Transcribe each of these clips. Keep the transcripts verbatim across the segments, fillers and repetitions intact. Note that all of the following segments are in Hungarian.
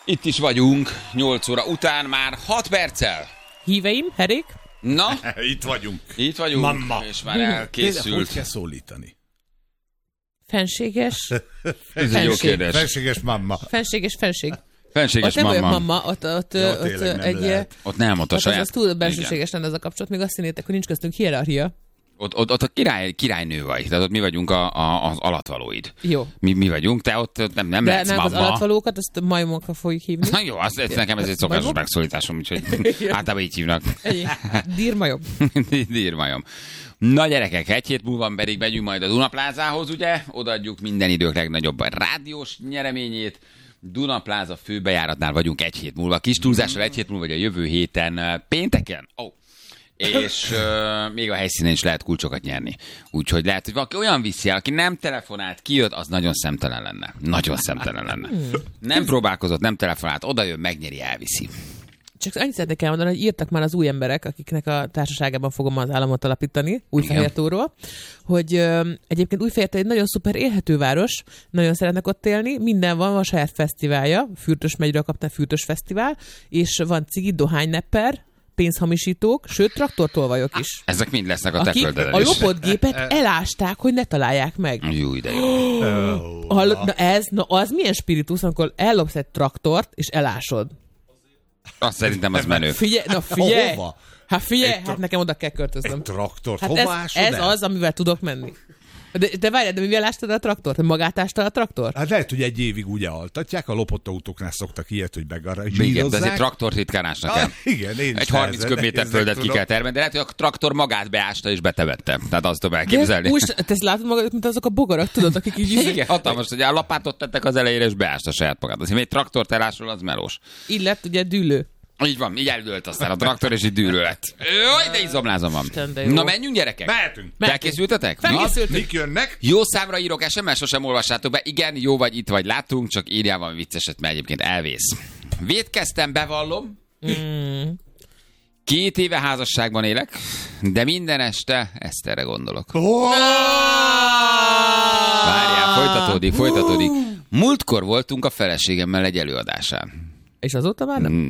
Itt is vagyunk, nyolc óra után már hat perccel. Híveim, herék? Na, Itt vagyunk. itt vagyunk, Mamma. és már De hogy elkészült. kell szólítani? Fenséges? Ez egy jó Fenség. kérdés. Felséges mamma. Fenséges fenség. Fenséges Ott nem mamma. olyan mamma, ott, ott, Ja, ott tényleg nem egy... lehet. Ott nem, ott a Ott az, saját. az túl bensőséges lenne ez a kapcsolat, még azt hinnétek, hogy nincs köztünk hierarchia. Ott, ott, ott a király, királynő vagy, tehát ott mi vagyunk a, a, az alatvalóid. Jó. Mi, mi vagyunk, te ott nem, nem De lehetsz nem az mamma. alatvalókat, azt majmokra fogjuk hívni. Na jó, az, ez nekem ez egy szokásos Majmok? megszólításom, úgyhogy általában így hívnak. Ennyi. Dírmajom. Dírmajom. Na gyerekek, egy hét múlva pedig megyünk majd a Dunaplázához, ugye? Odaadjuk minden idők legnagyobb rádiós nyereményét. Dunapláza főbejáratnál vagyunk egy hét múlva. Kis túlzással egy hét múlva, vagy a jövő héten pénteken. Oh. És uh, még a helyszínen is lehet kulcsokat nyerni. Úgyhogy lehet, hogy valaki olyan viszi el, aki nem telefonált, kijött, az nagyon szemtelen lenne. Nagyon szemtelen lenne. Nem próbálkozott, nem telefonált, odajön, megnyeri, elviszi. Csak annyit szeretnék elmondani, hogy írtak már az új emberek, akiknek a társaságában fogom az államot alapítani, Újfehértóról, hogy ö, egyébként Újfehértó egy nagyon szuper élhető város, nagyon szeretnek ott élni, minden van, van a saját fesztiválja, Fürtös megyről kapta Fürtös fesztivál, és van cigi, dohánynepper, pénzhamisítók, sőt, traktortolvajok is. Ezek mind lesznek a te Akik földeden a is. lopott gépet elásták, hogy ne találják meg. Jó, de jó. Hallod, na ez, na az milyen spiritus, amikor ellopsz egy traktort, és elásod. Azt szerintem az menő. Figyelj, na figyelj! Hova? Hát figyelj, Egy tra- hát nekem oda kell költöznöm. Traktort, Hát hova ez, ásod ez el? az, amivel tudok menni. De, de várjál, de mivel ástad a traktort? Magát ástad a traktort? Hát lehet, hogy egy évig úgy altatják, a lopott autóknál szoktak ilyet, hogy Igen, begarázsírozzák. de ez egy traktort ritkán ásnak Ah, el. igen, én is Egy harminc nehezen köbméter ezek földet ki tudom. kell termelni, de lehet, hogy a traktor magát beásta és betevette. Tehát azt tudom De elképzelni. úgy, te ezt látod magad, mint azok a bogarak, tudod, akik így Igen, hatalmas, hogy a lapátot tettek az elejére, és beásta saját magát. Azért egy traktort elásol, az melós. így lett ugye dűlő. Így van, így eldőlt aztán a traktor, és így dűlő lett. Jaj, de izomlázom van. Isten, de jó. Na menjünk, gyerekek! Mehetünk. Felkészültetek? Na, Felkészültünk. Mik jönnek? jó számra írok es em es, sosem olvassátok be. Igen, jó vagy, itt vagy, láttunk, csak írjál valami vicceset, mert egyébként elvész. Vétkeztem, bevallom. Mm. Két éve házasságban élek, de minden este Eszterre gondolok. Várjál, folytatódik, folytatódik. Múltkor voltunk a feleségemmel egy előadásán. És azóta már nem? Mm.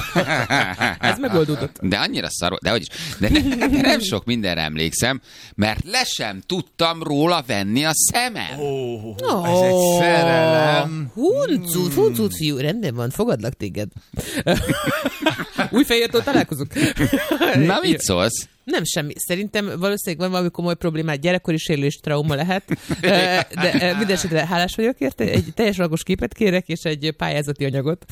Ez megoldódott. De annyira szar, de hogy is. De, ne, de nem sok mindenre emlékszem, mert le sem tudtam róla venni a szemem. Ó, Oh, ez egy szerelem. Huncut, huncut, fiú, rendben van, fogadlak téged. Újfehértől találkozunk. Na, mit szólsz? Nem semmi. Szerintem valószínűleg van valami komoly problémát, gyerekkori sérülés, trauma lehet. De mindesetre hálás vagyok érte. Egy teljes alagos képet kérek, és egy pályázati anyagot.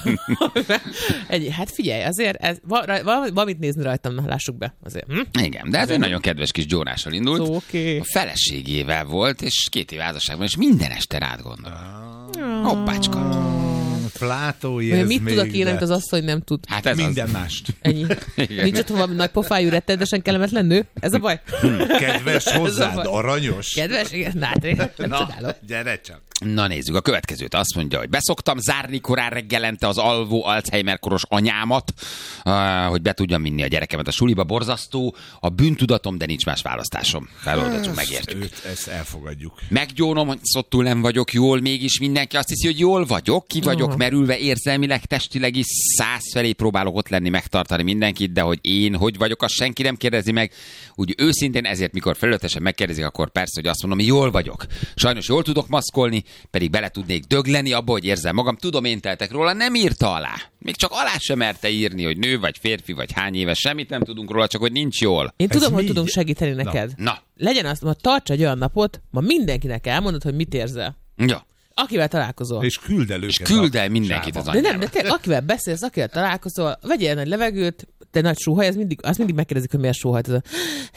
egy, hát figyelj, azért ez, valamit nézni rajtam, lássuk be. Azért. Hm? Igen, de ez egy nagyon kedves kis Jónással indult. Szó, okay. A feleségével volt, és két év házasságban, és minden este rád gondol. Hoppácska. Plátói Vagy ez mit még, tud, aki de nem, az asszony nem tud. Hát ez minden az. mást. Ennyi. Igen. Nincs ott valami nagy pofájú, rettedesen kellemetlen nő? Ez a baj? Kedves hozzád, baj. aranyos. Kedves? Igen, na, hát én nem Na, csodálom. gyere csak. Na nézzük, a következőt azt mondja, hogy beszoktam zárni korán reggelente az alvó Alzheimer-koros anyámat, uh, hogy be tudjam vinni a gyerekemet a suliba. Borzasztó, a bűntudatom, de nincs más választásom. Feloldottuk, megértjük. Őt, ezt elfogadjuk. Meggyónom, hogy szottul nem vagyok jól, mégis mindenki azt hiszi, hogy jól vagyok, ki vagyok Oh. merülve érzelmileg, testileg is, száz felé próbálok ott lenni, megtartani mindenkit, de hogy én hogy vagyok, azt senki nem kérdezi meg. Úgy őszintén ezért, mikor felületesen megkérdezik, akkor persze, hogy azt mondom, hogy jól vagyok. Sajnos jól tudok maszkolni, pedig bele tudnék dögleni abba, hogy érzem magam. Tudom, én teltek róla, nem írta alá. Még csak alá sem merte írni, hogy nő vagy férfi vagy hány éves, semmit nem tudunk róla, csak hogy nincs jól. Én Ez tudom, hogy mi? tudunk segíteni neked. Na, Legyen azt, ma tarts egy olyan napot, ma mindenkinek elmondod, hogy mit érzel. ja. Akivel találkozol. És küld el őket. És küld el a mindenkit az zsába. De nem, anyjára. de te, akivel beszélsz, akivel találkozol, vegyél nagy levegőt, te nagy sóhaj, az mindig, azt mindig megkérdezik, hogy miért sóhajt. Ez a...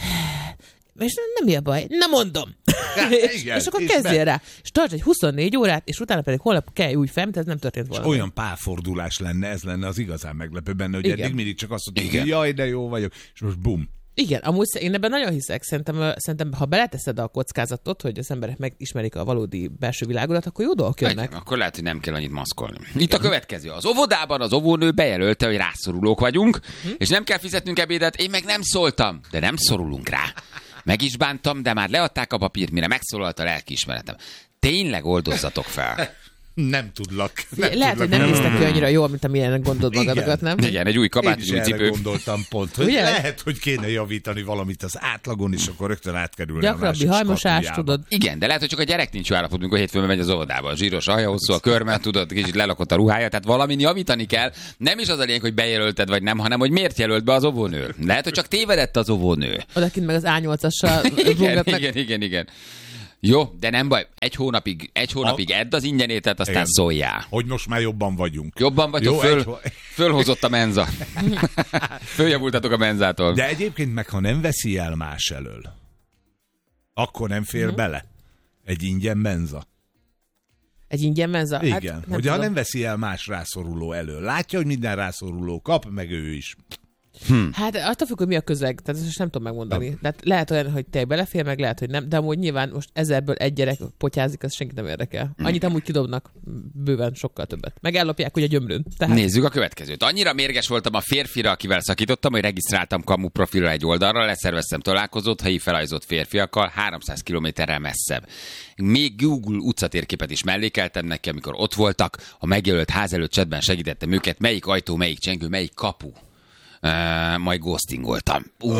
És nem mi a baj? Na mondom. és, igen, és akkor és kezdjél be- rá. És tarts egy huszonnégy órát, és utána pedig holnap kelj úgy fel, mint ez nem történt volna. Olyan pálfordulás lenne, ez lenne az igazán meglepő benne, hogy Igen. eddig mindig csak azt mondtuk, Igen. hogy jaj, de jó vagyok, és most bum. Igen, amúgy én ebben nagyon hiszek. Szerintem, ö, szerintem ha beleteszed a kockázatot, hogy az emberek megismerik a valódi belső világodat, akkor jó dolgok jönnek. Igen, akkor lehet, hogy nem kell annyit maszkolni. Itt a következő. Az óvodában az óvónő bejelölte, hogy rászorulók vagyunk, hm? és nem kell fizetnünk ebédet, én meg nem szóltam, de nem szorulunk rá. Meg is bántam, de már leadták a papírt, mire megszólalt a lelkiismeretem. Tényleg oldozzatok fel. Nem tudlak. Nem Lehet, tudlak, hogy nem néztek ki annyira jól, mint amilyenek gondolod magadokat, nem? Igen, egy új kabát, Én egy is új erre cipő. gondoltam pont, hogy Ugye? lehet, hogy kéne javítani valamit az átlagon, és akkor rögtön átkerülni a Gyakrabbi másik hajmosás, skatujába. tudod. Igen, de lehet, hogy csak a gyerek nincs jó állapot, amikor hétfőn megy az óvodába. A zsíros alja, hosszú a körme, tudod, kicsit lelakott a ruhája, tehát valamin javítani kell. Nem is az a lényeg, hogy bejelölted vagy nem, hanem hogy miért jelölt be az óvónő. Lehet, hogy csak tévedett az óvónő. Odakint meg az á nyolcassal Igen, rúgatnak. igen, igen, igen. Jó, de nem baj. Egy hónapig, egy hónapig edd az ingyenétet, aztán Igen. szóljál. Hogy most már jobban vagyunk. Jobban vagyok, Jó, föl, egy ho- fölhozott a menza. Följavultatok a menzától. De egyébként meg, ha nem veszi el más elől, akkor nem fér Mhm. bele egy ingyen benza. Egy ingyen menza? Hát, Igen, nem hogy ha tudom. nem veszi el más rászoruló elől. Látja, hogy minden rászoruló kap, meg ő is. Hát attól függ, hogy mi a közeg, tehát ezt most nem tudom megmondani. Tehát lehet olyan, hogy te belefér, meg lehet, hogy nem, de amúgy nyilván most ezerből egy gyerek potyázik, az senkit nem érdekel. Annyit amúgy kidobnak, bőven sokkal többet. Meg ellopják ugye a gyömrőn. Tehát Nézzük a következőt. Annyira mérges voltam a férfira, akivel szakítottam, hogy regisztráltam kamu profilra egy oldalra, leszerveztem találkozót helyi felajzott férfiakkal háromszáz kilométerrel messzebb. Még Google utcatérképet is mellékeltem neki, amikor ott voltak. A megjelölt ház előtt chatben segítettem őket, melyik ajtó, melyik csengő, melyik kapu. Uh, majd ghostingoltam. Uh,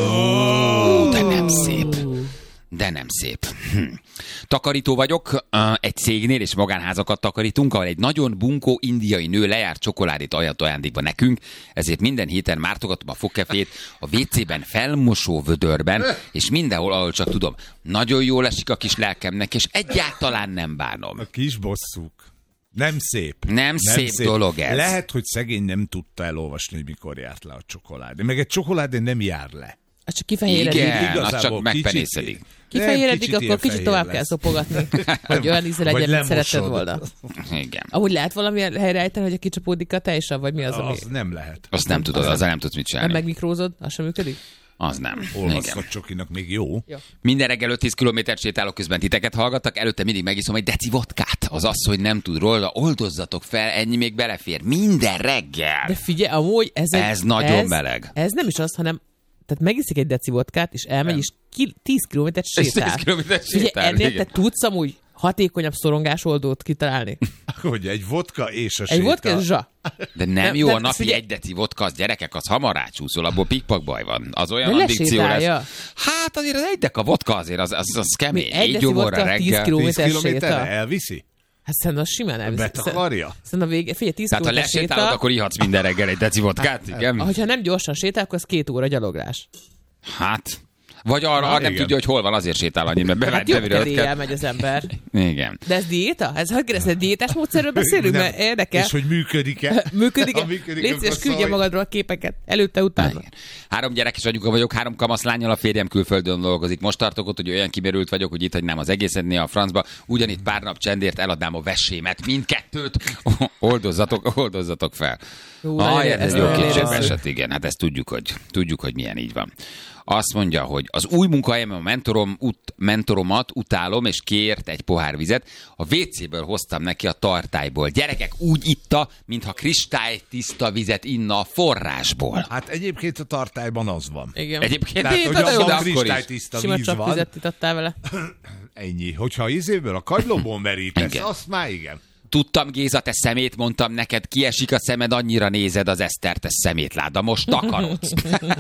de nem szép. De nem szép. Hm. Takarító vagyok, uh, egy cégnél és magánházakat takarítunk, ahol egy nagyon bunkó indiai nő lejárt csokoládét ajánlott ajándékba nekünk, ezért minden héten mártogatom a fogkefét a vé cében, felmosó vödörben, és mindenhol, ahol csak tudom. Nagyon jól esik a kis lelkemnek, és egyáltalán nem bánom. A kis bosszúk. Nem szép. Nem szép dolog ez. Lehet, hogy szegény nem tudta elolvasni, hogy mikor járt le a csokoládé. Meg egy csokoládé nem jár le. az csak kifehéredik. Igen, az Igazából csak megpenészedik. Kifehéredik, Nem, akkor ilyen kicsit fehér tovább lesz. kell szopogatni, hogy olyan íze Vagy legyen, mint lemosod. szeretted volna. Igen. Amúgy lehet valamilyen helyreállítani, hogy a kicsapódik a teljesen, vagy mi az, ami... Az nem lehet. Azt nem tudod, azzal nem tudsz mit Nem csinálni. megmikrózod? Az sem működik? Az nem. Igen. Olvasztott csokinak még jó. Minden reggel öt-tíz kilométert sétálok, közben titeket hallgattak, előtte mindig megiszom egy deci vodkát. Az az, hogy nem tud róla, oldozzatok fel, ennyi még belefér. Minden reggel. De figyelj, amúgy ez... egy- Ez nagyon meleg. Ez nem is az, hanem tehát megiszik egy deci vodkát, és elmegy, és ki, tíz kilométert sétál. tíz kilométert Figyelj, sétál, ennél igen. te tudsz amúgy hatékonyabb szorongásoldót kitalálni. Hogy egy vodka és a Egy séta. vodka és zsa. De nem, Nem, jó nem, a napi figyelj- egy deci vodka, az gyerekek, az hamar rácsúszol, abból pikpak baj van. Az olyan De addikció lesétálja. lesz. Hát azért az egy deka vodka azért, az, az, az kemény. Mi, egy Egy deci gyomorra vodka, tíz reggel. kiló- tíz kilométer kilométerre séta. elviszi? Hát szerintem az simán elviszi. Betakarja? Szerintem a vége, figyelj, tíz Tehát ha kilométer lesétálod, séta, akkor ihatsz minden reggel egy deci vodkát, igen? hogyha nem gyorsan sétál, akkor az két óra gyaloglás. Hát, vagy arra, Na, arra nem igen. tudja, hogy hol van, azért sétál annyit, mert bevált Hát jobb bevirőt kedéllyel kell. megy az ember. Igen. De ez diéta? Ez hogy kérdezted, diétás módszerről beszélünk? Nem. Mert érdekel. És hogy működik-e? Működik-e? Ha működik, Légy akkor szíves, küldje szólj. magadról a képeket. Előtte, utána. Igen. Három gyerekes anyuka vagyok, három kamaszlánnyal, a férjem külföldön dolgozik. Most tartok ott, hogy olyan kimerült vagyok, hogy itt hagynám az egészet néha a francba. Ugyanitt pár nap csendért eladnám a vesémet. Mindkettőt oldozzatok, oldozzatok fel. Hú, Ah, nagyon- ez ez jó nagyon kétségbe érezzük. esett, igen. Hát ezt tudjuk, hogy, tudjuk, hogy milyen így van. Azt mondja, hogy az új munkahelyem a mentorom, ut, mentoromat utálom, és kért egy pohár vizet. A vé céből hoztam neki a tartályból. Gyerekek, úgy itta, mintha kristály tiszta vizet inna a forrásból. Hát egyébként a tartályban az van. Igen. Egyébként Tehát, én hogy tudom, de abban akkor is. kristálytiszta Sima víz csak van. vizet itattál vele. Ennyi. Hogyha izéből, a kagylóból merítesz, Igen. azt már igen. Tudtam, Géza, te szemét, mondtam neked, kiesik a szemed, annyira nézed az Eszter, te szemétláda, most takarodsz.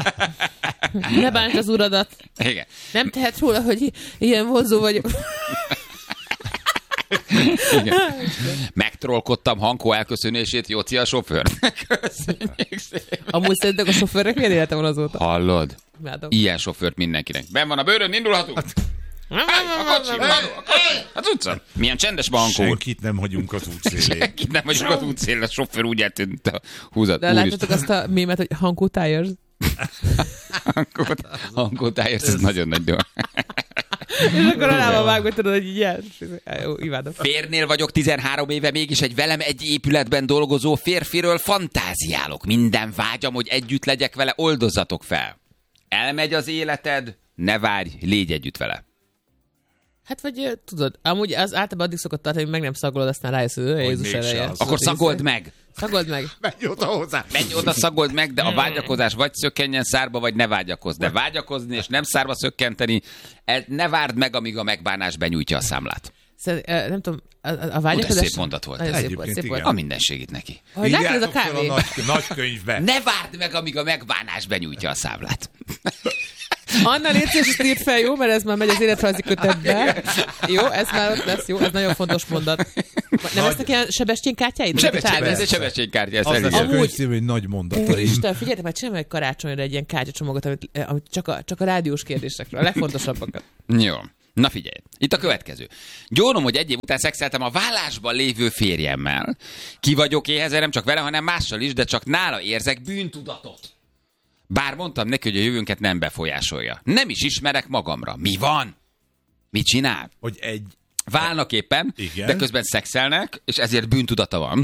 Ne bánts az uradat. Igen. Nem tehet róla, hogy i- ilyen vonzó vagyok. Igen. Megtrollkodtam Hankó elköszönését, Jóci a sofőr. Köszönjük szépen. Amúgy szerintek a sofőrnek milyen élete van azóta? Hallod? Imádom. Ilyen sofőrt mindenkinek. Ben van a bőrön, indulhatunk? A kocsi, a kocsi, az utcán. Milyen csendes van Hankó úr. Senkit nem hagyunk az útszélén. Senkit nem vagyunk az útszélén, a sofőr úgy eltűnt a húzat. De láttatok azt a mémet, hogy Hankó Tires? Hankó Tires, ez nagyon nagy dolog. És akkor rá vágod, tudod, hogy így ilyen. Jó, imádom. Férnél vagyok tizenhárom éve, mégis egy velem egy épületben dolgozó férfiről fantáziálok. Minden vágyam, hogy együtt legyek vele, oldozzatok fel. Elmegy az életed, ne várj, légy együtt vele. Hát vagy ö, tudod, amúgy az általában addig szokott tartani, hogy meg nem szagolod, aztán rájössz, hogy Jézus mégse ereje. az. Akkor szagold meg. Szagold meg. Menj oda hozzá. Menj oda, szagold meg, de a vágyakozás vagy szökkenjen szárba, vagy ne vágyakozz. De vágyakozni és nem szárba szökkenteni, ez ne várd meg, amíg a megbánás benyújtja a számlát. Szerintem, nem tudom, a, a vágyakozás... Utána szép mondat volt. Nagyon szép volt, szép volt. A mindenségét neki. Hogy látod ez a kávé? A nagy, nagy könyvbe. Ne várd meg, amíg a megbánás benyújtja a számlát. Anna, légy szíves, ezt írd fel, jó? Mert ez már megy az életrajzi kötetbe. Jó, ez már ott lesz, jó? Ez nagyon fontos mondat. Nem lesznek ilyen Sebestyén-kártyáid? Sebestyén, ez egy Sebestyén-kártya, ez az elég. a könyvcím, hogy nagy mondat. Úristen, figyeljetek, már csinálj meg karácsonyra egy ilyen kártyacsomagot, amit, amit csak, a, csak a rádiós kérdésekre, a legfontosabbakat. Jó. Na figyelj, itt a következő. Gyónom, hogy egy év után szexeltem a vállásban lévő férjemmel. Ki vagyok éhez, nem csak vele, hanem mással is, de csak nála érzek bűntudatot. Bár mondtam neki, hogy a jövőnket nem befolyásolja. Nem is ismerek magamra. Mi van? Mit csinál? Hogy egy... Válnak éppen, igen. De közben szexelnek, és ezért bűntudata van.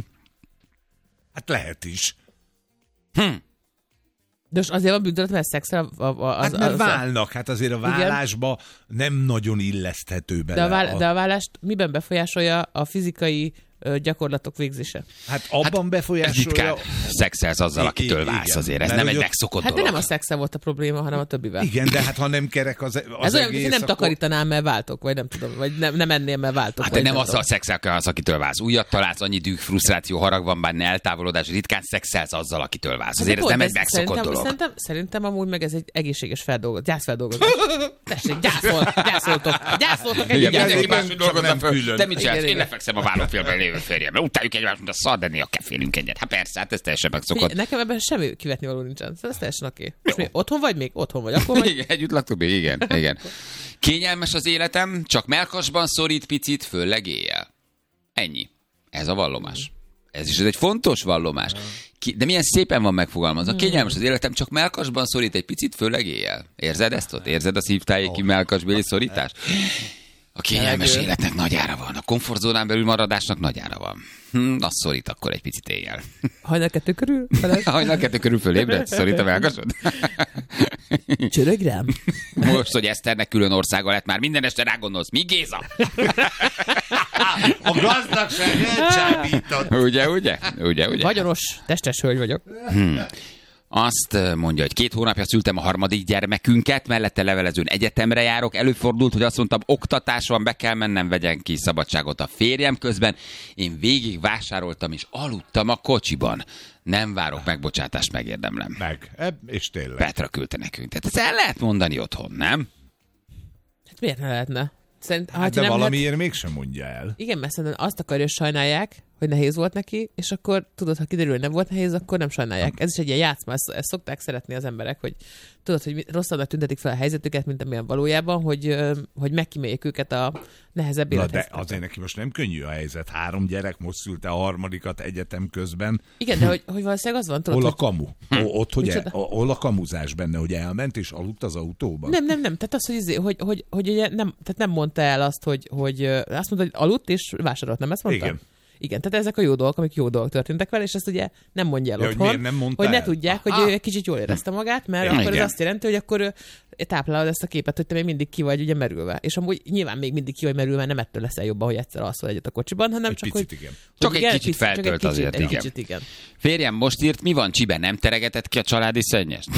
Hát lehet is. Hm. De most azért van bűntudat, mert szexel a, a, az, Hát mert az, válnak, hát azért a vállásba nem nagyon illeszthető bele. De a, váll, de a vállást miben befolyásolja a fizikai ö, gyakorlatok végzése? Hát abban hát befolyásolja... Ritkán szexelsz azzal, akitől válsz azért. Ez Mert nem egy ott... megszokott Hát dolog. de nem a szexe volt a probléma, hanem a többivel. Igen, de hát ha nem kerek az, az ez olyan, egész, hogy nem akkor... takarítanám, mert váltok, vagy nem tudom, vagy nem, nem ennél, mert váltok. Hát te nem azzal szexelsz, akitől válsz. Újat találsz, annyi düh, frusztráció, harag van benne, eltávolodás, ritkán szexelsz azzal, akitől válsz. Azért ez nem egy megszokott szerintem, dolog. Szerintem, szerintem amúgy meg ez egy egészséges feldolgozás, gyászfeldolgozás. Tessék, gyászol, gyászoltok, gyászoltok egy Igen, gyászoltok. mindenki máshogy dolgozza föl. Te mit csinálsz? Igen, Én igen. lefekszem a vállófélben lévő férjemmel. Utáljuk egymást, mint a szar, de néha kefélünk egyet. Hát persze, hát ez teljesen megszokott. Figyelj, nekem ebben semmi kivetni való nincsen. Szóval ez teljesen oké. Most mi otthon vagy még? Otthon vagy. Akkor vagy. Igen, együtt laktuk még, igen, igen. Kényelmes az életem, csak mellkasban szorít picit, főleg éjjel. Ennyi. Ez a vallomás. Ez is ez egy fontos vallomás. Ki, de milyen szépen van megfogalmazva. Kényelmes az életem, csak mellkasban szorít egy picit, főleg éjjel. Érzed ezt ott? Érzed a szívtájéki mellkasbéli szorítást? A kényelmes életnek nagy ára van. A komfortzónán belül maradásnak nagy ára van. Hm, az szorít akkor egy picit éjjel. Hajnal kettő körül? Hajnal kettő körül fölébredsz? Szorít a mellkasod? Csörög rám. Most, hogy Eszternek külön országa lett, már minden este rá gondolsz. Mi, Géza? A gazdagság elcsábított. Ugye, ugye? Ugye, ugye? Vagyonos, testes hölgy vagyok. Hmm. Azt mondja, hogy két hónapja szültem a harmadik gyermekünket, mellette levelezőn egyetemre járok. Előfordult, hogy azt mondtam, oktatás van, be kell mennem, vegyen ki szabadságot a férjem közben. Én végig vásároltam és aludtam a kocsiban. Nem várok megbocsátást, megérdemlem. Meg, ebb, és tényleg. Petra küldte nekünk. Tehát ezt el lehet mondani otthon, nem? Hát miért ne lehetne? Szerint, Hát de nem valamiért lehet... mégsem mondja el. Igen, mert szerintem azt akarja, hogy sajnálják, hogy nehéz volt neki, és akkor tudod, ha kiderül, hogy nem volt nehéz, akkor nem sajnálják. Ez is egy ilyen játszma, ezt, ezt szokták szeretni az emberek, hogy tudod, hogy rosszabbnak tüntetik fel a helyzetüket, mint amilyen valójában, hogy, hogy megkíméljék őket a nehezebb Na, de élethelyzetben. azért neki most nem könnyű a helyzet. Három gyerek, most szülte a harmadikat egyetem közben. Igen, de hogy, hogy valószínűleg az van, tudod, Hol a hogy... kamu? O, ott, hogy el, Micsoda? hol a kamuzás benne, hogy elment és aludt az autóban? Nem, nem, nem. Tehát az, hogy, izé- hogy, hogy, hogy ugye nem, tehát nem mondta el azt, hogy, hogy ö, azt mondta, hogy aludt és vásárolt, nem ezt mondta? Igen. Igen, tehát ezek a jó dolgok, amik jó dolgok történtek vele, és ezt ugye nem mondja el Ja, hogy otthon, miért nem mondta hogy ne el? tudják, hogy Aha. ő egy kicsit jól érezte magát, mert Igen. akkor ez azt jelenti, hogy akkor ő táplálod ezt a képet, hogy te még mindig ki vagy ugye merülve. És amúgy nyilván még mindig ki vagy merülve, nem ettől leszel jobban, hogy egyszer alszol egyet a kocsiban, hanem Egy csak, picit, hogy... igen. Csak hogy egy igen, kicsit picit, csak feltölt egy kicsit, azért, egy igen. Kicsit, igen. Férjem most írt, mi van, Csiben nem teregetett ki a családi szennyest?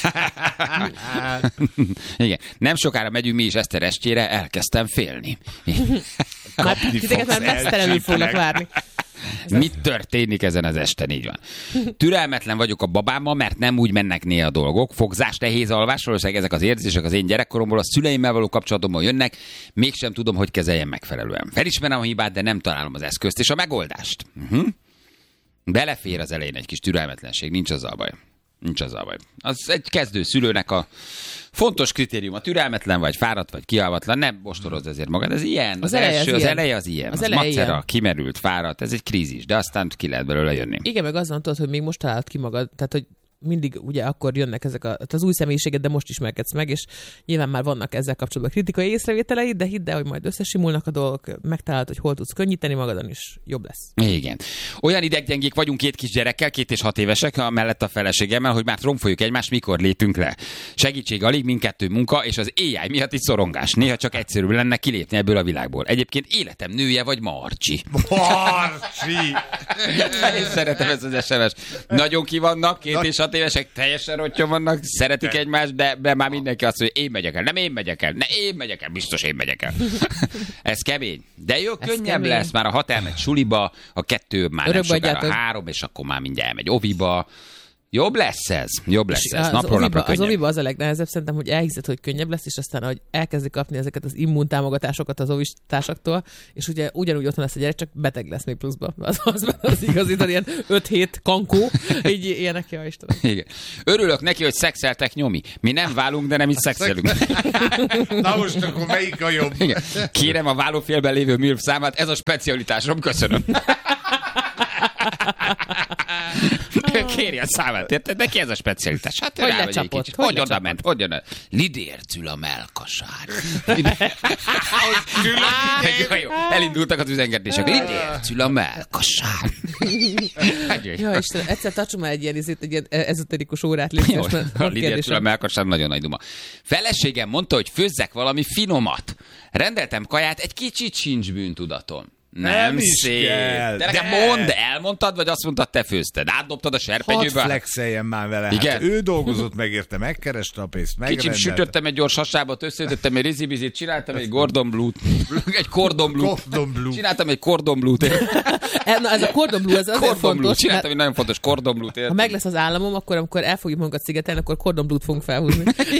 Igen. Nem sokára megyünk mi is Eszter estjére, elkezdtem félni. Már titeket már mesztelenül fognak várni. Mi történik ezen az esten, így van. Türelmetlen vagyok a babámmal, mert nem úgy mennek néha a dolgok. Fogzás, nehéz alvás, valószínűleg ezek az érzések az én gyerekkoromból, a szüleimmel való kapcsolatomból jönnek, mégsem tudom, hogy kezeljem megfelelően. Felismerem a hibát, de nem találom az eszközt és a megoldást. Uh-huh. Belefér az elején egy kis türelmetlenség, nincs azzal baj. Nincs azzal baj. Az egy kezdő szülőnek a fontos kritérium, a türelmetlen vagy, fáradt vagy, kialvatlan, nem ostorozd ezért magad. Ez ilyen. Az, Az az eleje első, az az ilyen. eleje az ilyen. Az Az, eleje macera, ilyen. kimerült, fáradt, ez egy krízis, de aztán ki lehet belőle jönni. Igen, meg azon tudod, hogy még most találod ki magad, tehát hogy mindig ugye akkor jönnek ezek a, az új személyiséged, de most ismerkedsz meg, és nyilván már vannak ezzel kapcsolatban kritikai észrevételeid, de hidd el, hogy majd összesimulnak a dolgok, megtalálod, hogy hol tudsz könnyíteni magadon, is jobb lesz. Igen. Olyan ideggyengék vagyunk két kis gyerekkel, két és hat évesek, mellett a feleségemmel, hogy már tromfoljuk egymást, mikor lépünk le. Segítség alig, mindkettő munka, és az á i miatt is szorongás. Néha csak egyszerűbb lenne kilépni ebből a világból. Egyébként életem nője vagy Marcsi. Marcsi! Én szeretem ezt az es em es. Nagyon ki vannak, két és hat évesek, teljesen rottyon vannak, szeretik egymást, de, de már mindenki azt mondja, én megyek el, nem én megyek el, ne én megyek el, biztos én megyek el. Ez kemény. De jó, ez könnyebb kemény. Lesz, már a hat elmegy suliba, a kettő már nem sokára három, és akkor már mindjárt elmegy oviba. Jobb lesz ez, jobb lesz ez, napról napra könnyebb. Az oviba az a legnehezebb szerintem, hogy elhiszed, hogy könnyebb lesz, és aztán, hogy elkezdi kapni ezeket az immuntámogatásokat az ovis társaktól, és ugye ugyanúgy otthon lesz a gyerek, csak beteg lesz még pluszba. Az, az, az igaz, ilyen öt hét kankó, így ilyenek, ja Istenem. Igen. Örülök neki, hogy szexeltek, Nyomi. Mi nem válunk, de nem is szexelünk. Na most akkor melyik a jobb? Igen. Kérem a válófélben lévő milf számát, ez a specialitásom, köszönöm. Kéri a számát, érted? Neki ez a specialitás. Hát hogy lecsapott? Hogy, hogy oda ment? Hogy oda? Lidér Cül a melkasán. Elindultak az üzengetések. Lidér Cül a melkasán. Ja, Istenem, egyszer tartsunk már egy ilyen, egy ilyen ezoterikus órát légy. A Lidér Cül a melkasán nagyon nagy duma. Feleségem mondta, hogy főzzek valami finomat. Rendeltem kaját, egy kicsit sincs bűntudatom. Nem, nem szép. Kell. De nekem mondd, elmondtad, vagy azt mondtad, te főzted? Átdobtad a serpenyőbe? Hadd flexeljen már vele. Igen? Hát ő dolgozott meg érte, megkereste a pénzt, megrendelte. Kicsit sütöttem egy gyors hasábot, összeütöttem egy rizibizit, csináltam egy Gordon Blue-t. Egy Cordon Blue. Csináltam egy Cordon Blue-t. Na, ez a Cordon Blue, ez azért fontos. Csináltam egy nagyon fontos Cordon Blue-t. Ha meg lesz az államom, akkor amikor elfogjuk magunkat szigetelni, akkor Cordon Blue-t fogunk felhúzni.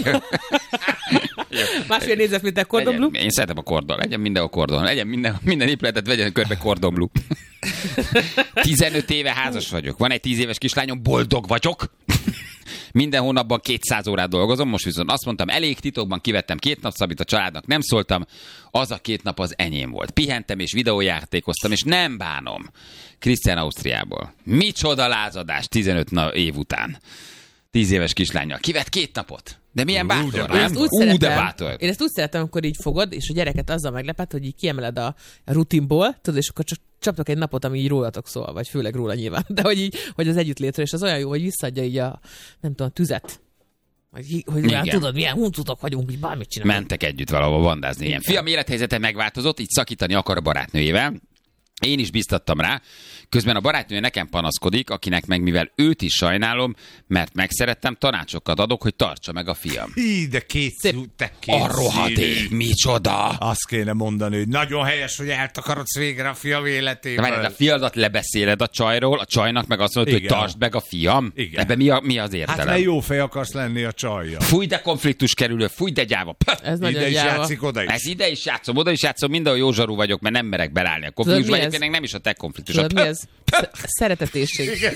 Másfél négyzetméter Cordon Blue? Én szeretem a kordon. Legyen mindenhol kordon. Legyen minden, minden épületet vegyen körbe Cordon Blue. tizenöt éve házas vagyok. Van egy tíz éves kislányom, boldog vagyok. Minden hónapban kétszáz órát dolgozom, most viszont azt mondtam, elég, titokban kivettem két nap szabít a családnak, nem szóltam, az a két nap az enyém volt. Pihentem és videójátékoztam, és nem bánom. Krisztián Ausztriából. Micsoda lázadás tizenöt év után. tíz éves kislánnyal. Kivett két napot. De milyen bátor, én ezt, úgy Ú, szeretem, de bátor. Én ezt úgy szeretem, amikor így fogod, és a gyereket azzal meglepet, hogy így kiemeled a, a rutinból, tudod, és akkor csak csaptok egy napot, ami így rólatok szól, vagy főleg róla nyilván, de hogy, így, hogy az együttlétről, és az olyan jó, hogy visszaadja így a, nem tudom, a tüzet. Hogy, hogy már tudod, milyen huncutok vagyunk, hogy bármit csinálunk. Mentek együtt valahol vandázni. Ilyen. Fiam élethelyzete megváltozott, így szakítani akar a barátnőjével. Én is biztattam rá, közben a barátnője nekem panaszkodik, akinek meg mivel őt is sajnálom, mert megszerettem, tanácsokat adok, hogy tartsa meg a fiam. Hí, de két szú, te két a rohadék, micsoda! Azt kéne mondani, hogy nagyon helyes, hogy eltakarodsz végre a fiam életéből. Várjál, a fiadat lebeszéled a csajról, a csajnak meg azt mondod, hogy tartsd meg a fiam? Igen. Ebben mi, a, mi az értelem? Hát ne jó fej akarsz lenni a csajja. Fúj, de konfliktus kerülő, fúj, de gyáva. Ez ide nagyon is gyáva. játszik, oda is. Ez ide is játszom, oda is játszom, mindenhol jó zsarú vagyok, mert nem merek belállni a konfliktusba. Egyébként nem is a te konfliktus. Tudod, mi ez? Szeretetésség.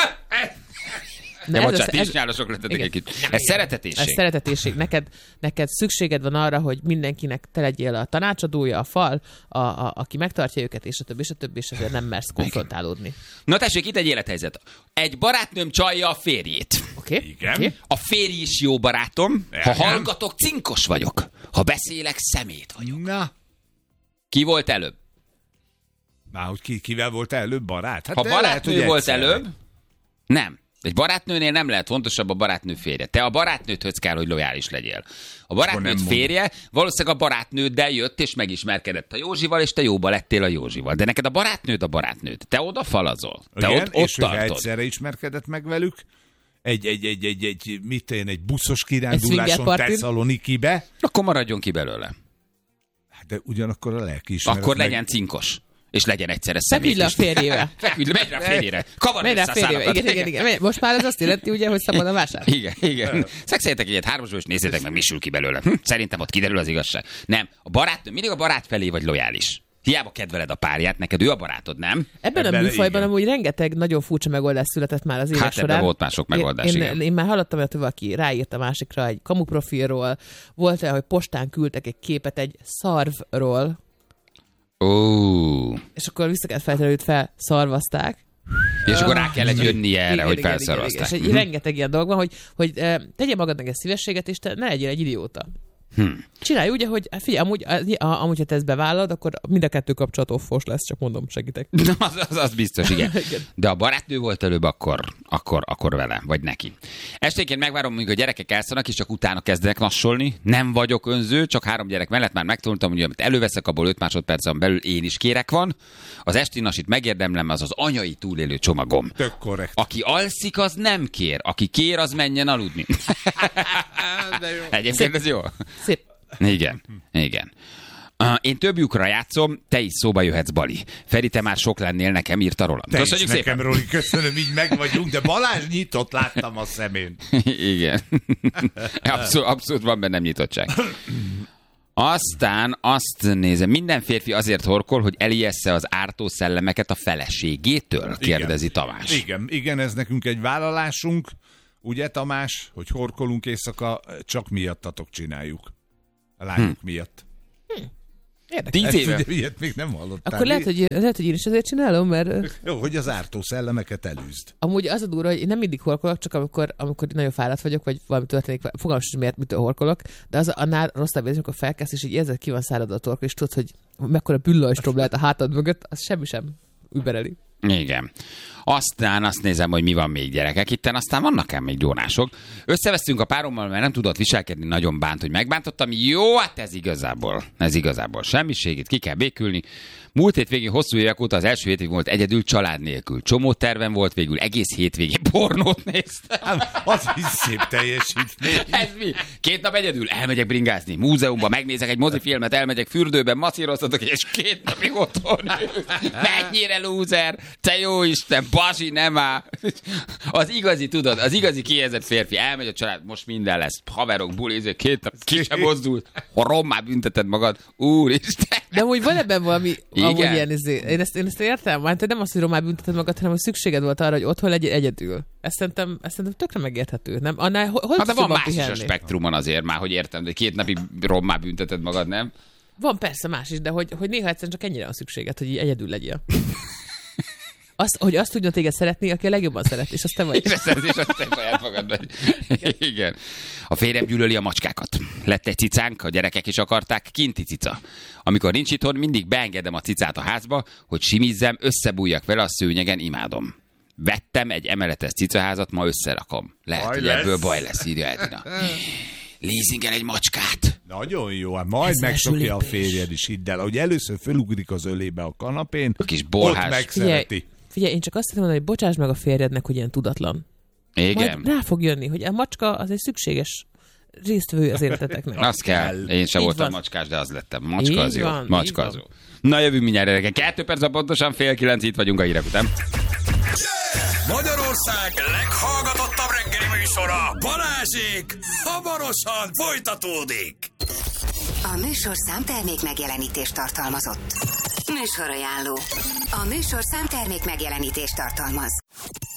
De bocsánat, ti is nyálosok lettetek egy kicsit. Ez szeretetésség. Ez szeretetésség. Neked, neked szükséged van arra, hogy mindenkinek te legyél a tanácsadója, a fal, a, a, aki megtartja őket, és a többi, és a többi, és ezért nem mersz konfrontálódni. Na tessék, itt egy élethelyzet. Egy barátnőm csalja a férjét. Oké. Okay. Igen. Okay. A férj is jó barátom. Ha hallgatok, cinkos vagyok. Ha beszélek, szemét vagyok. Na. Ki volt előbb? Már hogy ki, kivel volt előbb barát? Hát ha barátnő lehet, volt egyszerre. előbb, nem. Egy barátnőnél nem lehet fontosabb a barátnő férje. Te a barátnőthöz kell, hogy lojális legyél. A barátnőd férje valószínűleg a barátnőddel jött és megismerkedett a Józsival, és te jóba lettél a Józsival. De neked a barátnőd a barátnőd. Te oda falazol. Te igen, ott, ott és hogyha egyszerre ismerkedett meg velük, egy, egy, egy, egy, egy, mit én, egy buszos kiránduláson Tesszalonikibe, akkor maradjon ki belőle. de ugyanakkor a lelkiismeret Akkor meg... legyen cinkos. És legyen egyszerre szemét. Feküdj le a férjével. Feküdj le, megy rá a férjére. Kavar megy rá a férjével. Igen, igen, igen. Most már ez azt jelenti, ugye, hogy szabad a vásár. Igen, igen. Szexeljetek egyet hármasból, és nézzétek meg, mi sül ki belőle. Hm, szerintem ott kiderül az igazság. Nem, a barátnő, mindig a barát felé vagy lojális. Hiába kedveled a párját, neked ő a barátod, nem? Ebben, Ebben a műfajban amúgy rengeteg nagyon furcsa megoldás született már az évek hát során. Hát volt már sok megoldás, én, igen. Én, én már hallottam, hogy valaki ráírt a másikra egy kamuprofilról, volt el, hogy postán küldtek egy képet egy szarvról, oh. és akkor vissza kellett feltenni, hogy felszarvazták. És akkor rá kellett jönnie erre, igen, hogy igen, felszarvazták. És egy rengeteg ilyen dolog van, hogy, hogy uh, tegye magadnak egy szívességet, és te ne legyél egy idióta. Hmm. Csinálj úgy, hogy figyelj, amúgy, amúgy, ha te ezt bevállalod, akkor mind a kettő kapcsolat offos lesz, csak mondom, segítek. az, az, az biztos, igen. De a barátnő volt előbb, akkor, akkor, akkor vele, vagy neki. Esténként megvárom, amikor a gyerekek elszanak, és csak utána kezdenek nassolni. Nem vagyok önző, csak három gyerek mellett már megtanultam, hogy amit előveszek, abból öt másodpercen belül én is kérek van. Az esti nasit megérdemlem, az az anyai túlélő csomagom. Tök korrekt. Aki alszik, az nem kér. Aki kér, az menjen aludni. De jó. Egyébként ez jó. Szép. Igen, igen. Uh, én több lyukra játszom, te is szóba jöhetsz, Bali. Feri, te már sok lennél, nekem írta rólam. Te Köszönjük is szépen. Nekem, Roli, köszönöm, így meg vagyunk, de Balázs nyitott, láttam a szemén. Igen. Abszolút, abszolút van bennem nyitottság. Aztán azt nézem, minden férfi azért horkol, hogy elijessze az ártó szellemeket a feleségétől, kérdezi igen. Tamás. Igen, igen, ez nekünk egy vállalásunk, ugye Tamás, hogy horkolunk éjszaka, csak miattatok csináljuk. A lányok hm. miatt. Hm. Érdekes. Tíz éve. Ugye, ilyet még nem hallottál. Akkor lehet hogy, lehet, hogy én is azért csinálom, mert... Jó, hogy az ártó szellemeket elűzd. Amúgy az a durva, hogy én nem mindig horkolok, csak amikor, amikor nagyon fáradt vagyok, vagy valami történik, fogalmam sem, miért mitől horkolok, de az annál rosszabb érzés, amikor felkelsz, és így érzed, ki van száradva a torka, és tudod, hogy mekkora büllajstrom lehet a hátad mögött, az semmi sem übereli. Igen. Aztán azt nézem, hogy mi van még gyerekek itten, aztán vannak ám még gyónások. Összevesztünk a párommal, mert nem tudott viselkedni, nagyon bánt, hogy megbántottam. Jó, hát ez igazából, ez igazából semmiségét, ki kell békülni. Múlt hétvégén hosszú évek óta az első hétvégén volt egyedül, család nélkül. Csomó tervem volt, végül egész hétvégén pornót néztem. Az is szép teljesítmény. Ez mi? Két nap egyedül elmegyek bringázni, múzeumban megnézek egy mozifilmet, elmegyek fürdőben, masszíroztatok, és két napig otthon. Mennyire lúzer, te jó Isten, basi, nem áll. Az igazi, tudod, az igazi kihelyezett férfi elmegy a család, most minden lesz, haverok, buli, két nap ki sem mozdult, ha rommá bünteted magad, úristen. De úgy van ebben valami, amúgy ilyen, én ezt, én ezt értem, mert nem azt, hogy rommá bünteted magad, hanem hogy szükséged volt arra, hogy otthon legyél egyedül. Ezt szerintem, ezt szerintem tökre megérthető, nem? Annál, hol hát de van más is a spektrumon azért már, hogy értem, de két napig rommá bünteted magad, nem? Van persze más is, de hogy, hogy néha egyszerűen csak ennyire van szükséged, hogy így egyedül legyél. Azt, hogy azt tudjon téged szeretni, aki a legjobban szeret, és azt te vagy. És azt és azt te saját magad vagy. Igen. A férjem gyűlöli a macskákat. Lett egy cicánk, a gyerekek is akarták, kinti cica. Amikor nincs itthon, mindig beengedem a cicát a házba, hogy simizzem, összebújjak vele a szőnyegen, imádom. Vettem egy emeletes cicaházat, ma összerakom. Lehet, baj hogy lesz. Ebből baj lesz, írja Edina. Leasingel egy macskát. Nagyon jó, hát majd ez megszokja a férjed is, hidd el. Ahogy először fölugrik az ölébe a kanapén, a kis bolhás. Ott megszereti. Figyelj, figyelj, én csak azt tudom mondani, hogy bocsáss meg a férjednek, hogy ilyen tudatlan. Igen. Majd rá fog jönni, hogy a macska az egy szükséges résztvevő az életeteknek. Az kell. Én sem voltam van. Macskás, de az lettem. Macska így az jó. Van, Macska az jó. Na jövünk mindjárt gyerekek. Kettő perc, pontosan fél kilenc, itt vagyunk a hírek után. Magyarország leghallgatottabb reggeli műsora, Balázsék, hamarosan folytatódik. A műsorszám termék megjelenítést tartalmazott. Műsorajánló. A műsorszám termék megjelenítést tartalmaz.